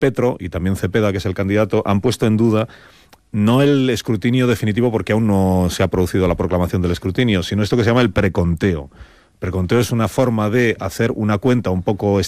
Petro y también Cepeda, que es el candidato, han puesto en duda no el escrutinio definitivo, porque aún no se ha producido la proclamación del escrutinio, sino esto que se llama el preconteo. Preconteo es una forma de hacer una cuenta un poco